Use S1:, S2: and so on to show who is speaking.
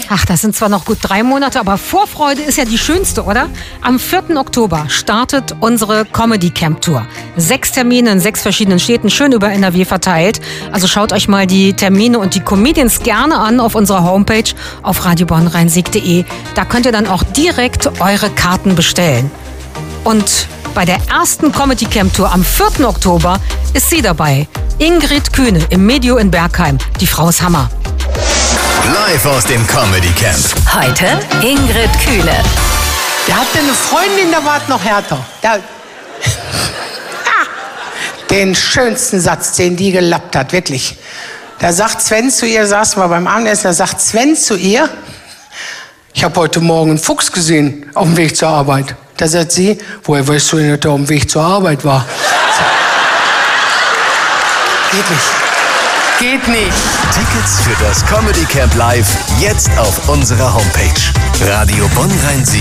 S1: Ach, das sind zwar noch gut 3 Monate, aber Vorfreude ist ja die schönste, oder? Am 4. Oktober startet unsere Comedy Camp Tour. 6 Termine in 6 verschiedenen Städten, schön über NRW verteilt. Also schaut euch mal die Termine und die Comedians gerne an auf unserer Homepage auf radiobonnrhein-sieg.de. Da könnt ihr dann auch direkt eure Karten bestellen. Und bei der ersten Comedy Camp Tour am 4. Oktober ist sie dabei. Ingrid Kühne im Medio in Bergheim. Die Frau ist Hammer.
S2: Live aus dem Comedy Camp.
S3: Heute Ingrid Kühne.
S4: Der hatte eine Freundin, da war es noch härter. Den schönsten Satz, den die gelappt hat, wirklich. Da sagt Sven zu ihr, saß mal beim Abendessen, da sagt Sven zu ihr, ich habe heute Morgen einen Fuchs gesehen auf dem Weg zur Arbeit. Da sagt sie, woher weißt du denn, dass er auf dem Weg zur Arbeit war? Geht nicht. Geht nicht.
S2: Tickets für das Comedy Camp Live jetzt auf unserer Homepage. Radio Bonn Rhein-Sieg.